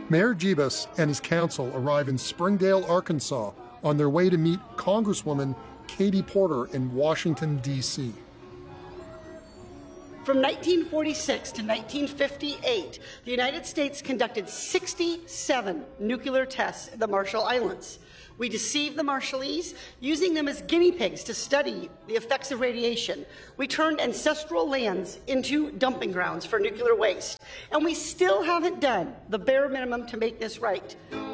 Mayor Jebus and his council arrive in Springdale, Arkansas, on their way to meet Congresswoman Katie Porter in Washington, D.C. From 1946 to 1958, the United States conducted 67 nuclear tests at the Marshall Islands. We deceived the Marshallese, using them as guinea pigs to study the effects of radiation. We turned ancestral lands into dumping grounds for nuclear waste. And we still haven't done the bare minimum to make this right.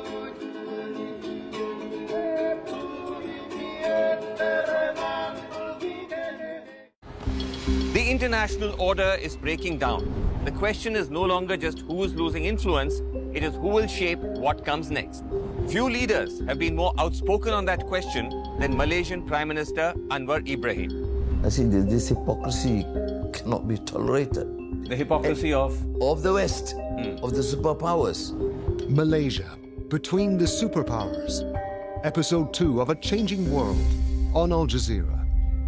The international order is breaking down. The question is no longer just who is losing influence, it is who will shape what comes next. Few leaders have been more outspoken on that question than Malaysian Prime Minister Anwar Ibrahim. I think that this hypocrisy cannot be tolerated. The hypocrisy of the West, of the superpowers. Malaysia, Between the Superpowers. Episode 2 of A Changing World on Al Jazeera.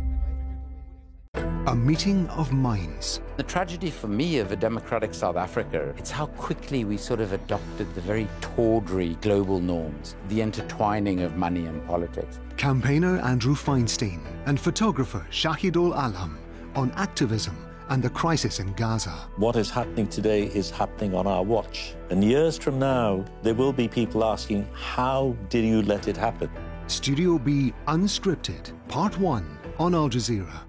A meeting of minds. The tragedy for me of a democratic South Africa, it's how quickly we sort of adopted the very tawdry global norms, the intertwining of money and politics. Campaigner Andrew Feinstein and photographer Shahidul Alam on activism and the crisis in Gaza. What is happening today is happening on our watch. And years from now, there will be people asking, how did you let it happen? Studio B Unscripted, Part 1 on Al Jazeera.